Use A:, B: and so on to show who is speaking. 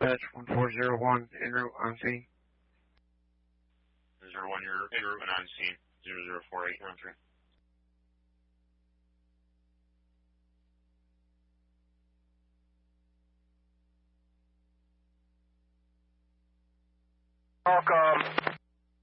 A: Dispatch 1401, en route on scene.
B: 01, you're en route and on scene. 004813.
C: Welcome.